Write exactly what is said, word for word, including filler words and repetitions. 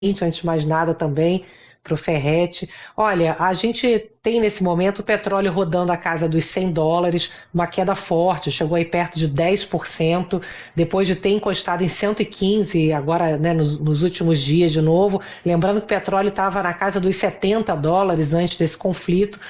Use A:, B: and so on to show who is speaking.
A: antes de mais nada também, para o Ferretti. Olha, a gente tem nesse momento o petróleo rodando a casa dos cem dólares, uma queda forte, chegou aí perto de dez por cento, depois de ter encostado em cento e quinze, agora, né, nos, nos últimos dias de novo. Lembrando que o petróleo estava na casa dos setenta dólares antes desse conflito,